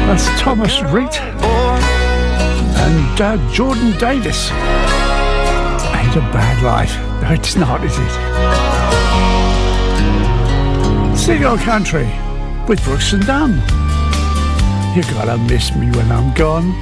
That's Thomas Reid and Jordan Davis. Ain't a bad life. No, it's not, is it? Seagull Country with Brooks and Dunn. You gotta miss me when I'm gone.